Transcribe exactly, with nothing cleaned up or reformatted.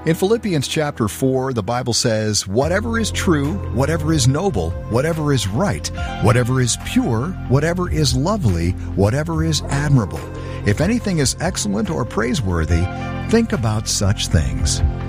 In Philippians chapter four, the Bible says, "Whatever is true, whatever is noble, whatever is right, whatever is pure, whatever is lovely, whatever is admirable, if anything is excellent or praiseworthy, think about such things."